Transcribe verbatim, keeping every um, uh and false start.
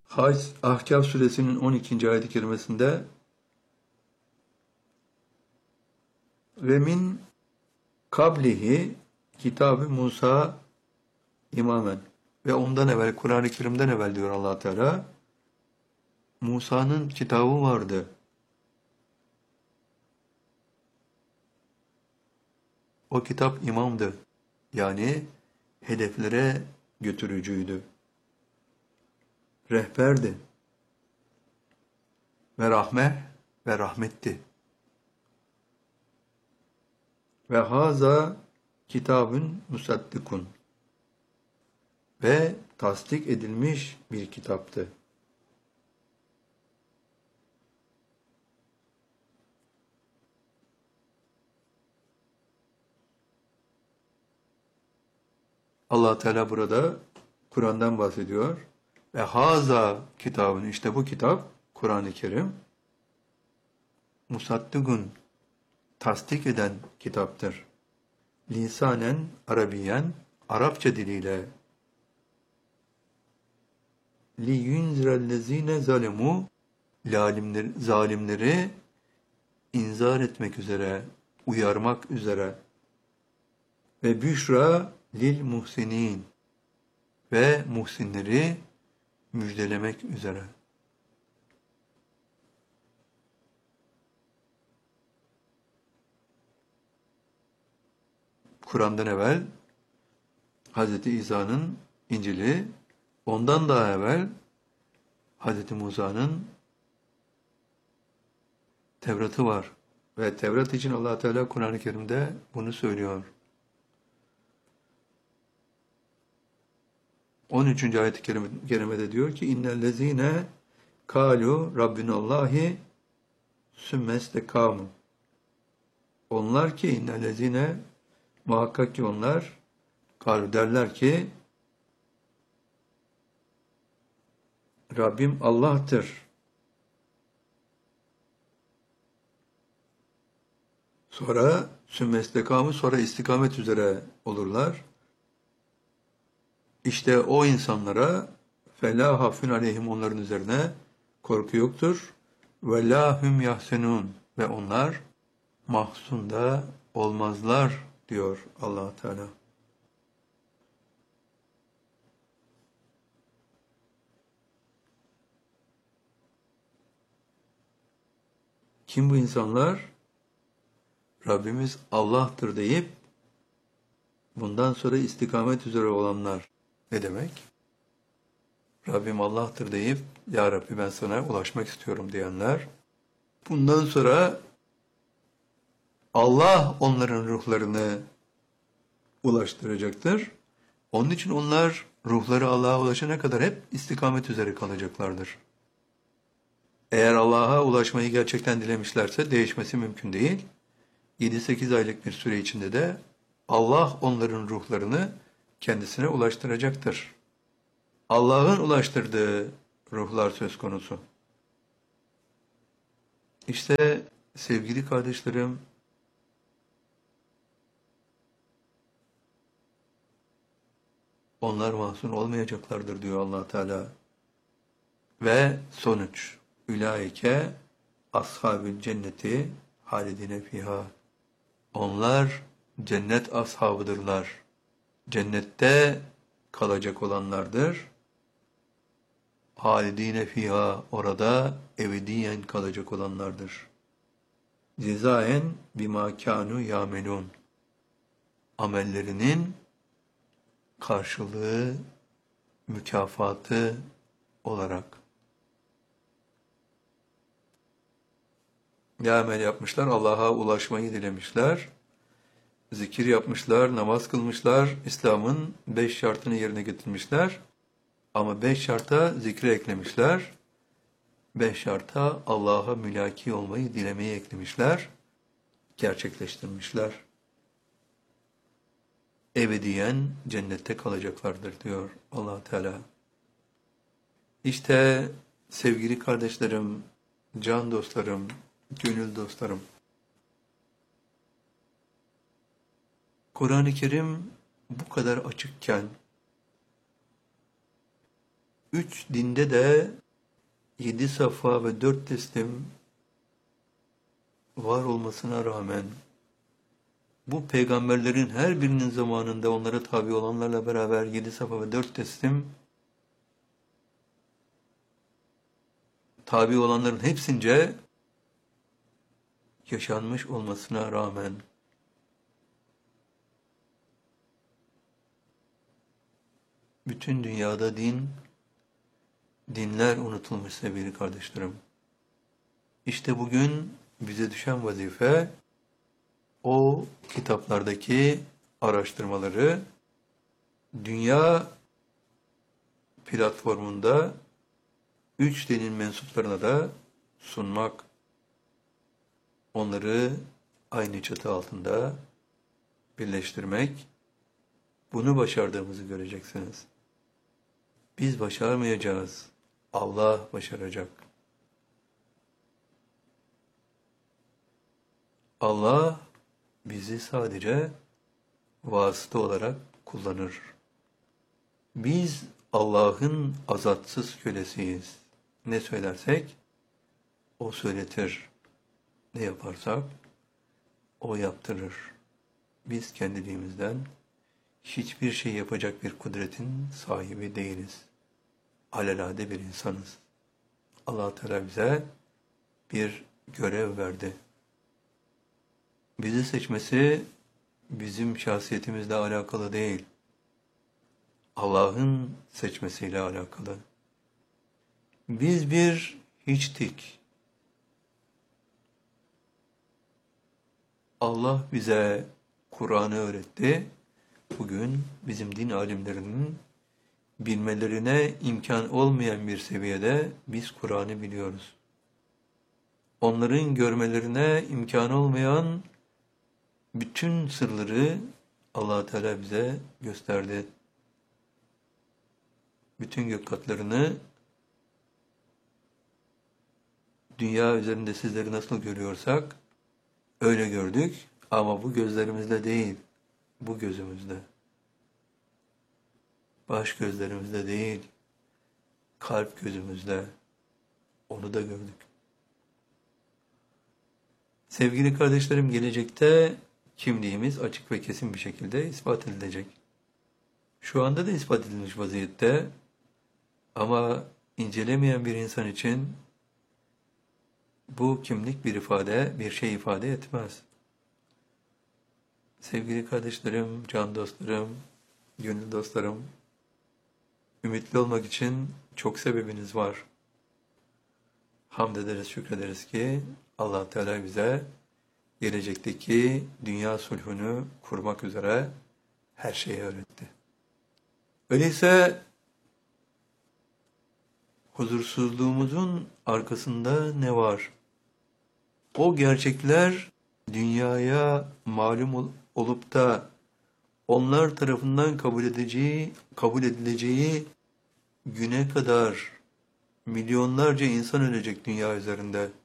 Hac, Ahkâf suresinin on ikinci ayet-i kerimesinde ve min kablihi kitab-ı Musa imamen ve ondan evvel Kur'an-ı Kerim'den evvel diyor Allah Teala Musa'nın kitabı vardı. O kitap imamdı. Yani hedeflere götürücüydü. Rehberdi. Ve rahme ve rahmetti. Ve haza kitabın musaddikun. Ve tasdik edilmiş bir kitaptı. Allah Teala burada Kur'an'dan bahsediyor. Ve haza kitabın, işte bu kitap Kur'an-ı Kerim musaddigun, tasdik eden kitaptır. Lisanen Arabiyen, Arapça diliyle li yunzirellezine zalemu, zalimleri inzar etmek üzere, uyarmak üzere ve büşra lil muhsinin, ve muhsinleri müjdelemek üzere. Kur'an'dan evvel Hz. İsa'nın İncil'i, ondan daha evvel Hz. Musa'nın Tevrat'ı var. Ve Tevrat için Allah Teala Kur'an-ı Kerim'de bunu söylüyor. on üçüncü ayet-i kerimede diyor ki innellezine kalu rabbinallahi sümmestekamu. Onlar ki innellezine, muhakkak ki onlar kalu derler ki Rabbim Allah'tır. Sonra sümmestekamu, sonra istikamet üzere olurlar. İşte o insanlara فَلَا hafün aleyhim, onların üzerine korku yoktur. وَلَا hum yahsenun, ve onlar mahzunda olmazlar diyor Allah Teala. Kim bu insanlar? Rabbimiz Allah'tır deyip bundan sonra istikamet üzere olanlar. Ne demek? Rabbim Allah'tır deyip ya Rabbi ben sana ulaşmak istiyorum diyenler. Bundan sonra Allah onların ruhlarını ulaştıracaktır. Onun için onlar ruhları Allah'a ulaşana kadar hep istikamet üzere kalacaklardır. Eğer Allah'a ulaşmayı gerçekten dilemişlerse değişmesi mümkün değil. yedi sekiz aylık bir süre içinde de Allah onların ruhlarını kendisine ulaştıracaktır. Allah'ın ulaştırdığı ruhlar söz konusu. İşte sevgili kardeşlerim, onlar mahzun olmayacaklardır diyor Allah Teala. Ve sonuç, ülaike ashabül cenneti halidine fiha. Onlar cennet ashabıdırlar. Cennette kalacak olanlardır. Halidine fiha, orada ebediyen kalacak olanlardır. Cezaen bima kanu yamelun. Amellerinin karşılığı, mükafatı olarak. Ne amel yapmışlar? Allah'a ulaşmayı dilemişler. Zikir yapmışlar, namaz kılmışlar, İslam'ın beş şartını yerine getirmişler. Ama beş şarta zikri eklemişler. Beş şarta Allah'a mülaki olmayı dilemeyi eklemişler. Gerçekleştirmişler. Ebediyen cennette kalacaklardır diyor Allah Teala. İşte sevgili kardeşlerim, can dostlarım, gönül dostlarım. Kur'an-ı Kerim bu kadar açıkken, üç dinde de yedi safa ve dört teslim var olmasına rağmen bu peygamberlerin her birinin zamanında onlara tabi olanlarla beraber yedi safa ve dört teslim tabi olanların hepsince yaşanmış olmasına rağmen bütün dünyada din, dinler unutulmuş sevgili kardeşlerim. İşte bugün bize düşen vazife o kitaplardaki araştırmaları dünya platformunda üç dinin mensuplarına da sunmak. Onları aynı çatı altında birleştirmek. Bunu başardığımızı göreceksiniz. Biz başarmayacağız. Allah başaracak. Allah bizi sadece vasıta olarak kullanır. Biz Allah'ın azatsız kölesiyiz. Ne söylersek o söyletir. Ne yaparsak o yaptırır. Biz kendiliğimizden hiçbir şey yapacak bir kudretin sahibi değiliz. Alelade bir insanız. Allah Teala bize bir görev verdi. Bizi seçmesi bizim şahsiyetimizle alakalı değil. Allah'ın seçmesiyle alakalı. Biz bir hiçtik. Allah bize Kur'an'ı öğretti. Bugün bizim din alimlerinin bilmelerine imkan olmayan bir seviyede biz Kur'an'ı biliyoruz. Onların görmelerine imkan olmayan bütün sırları Allah Teala bize gösterdi. Bütün gök katlarını dünya üzerinde sizleri nasıl görüyorsak öyle gördük ama bu gözlerimizle değil, bu gözümüzle. Baş gözlerimizle değil, kalp gözümüzle onu da gördük. Sevgili kardeşlerim, gelecekte kimliğimiz açık ve kesin bir şekilde ispat edilecek. Şu anda da ispat edilmiş vaziyette ama incelemeyen bir insan için bu kimlik bir ifade, bir şey ifade etmez. Sevgili kardeşlerim, can dostlarım, gönül dostlarım, ümitli olmak için çok sebebiniz var. Hamd ederiz, şükrederiz ki Allah Teala bize gelecekteki dünya sulhunu kurmak üzere her şeyi öğretti. Öyleyse huzursuzluğumuzun arkasında ne var? O gerçekler dünyaya malum olup da onlar tarafından kabul edeceği, kabul edileceği güne kadar milyonlarca insan ölecek dünya üzerinde.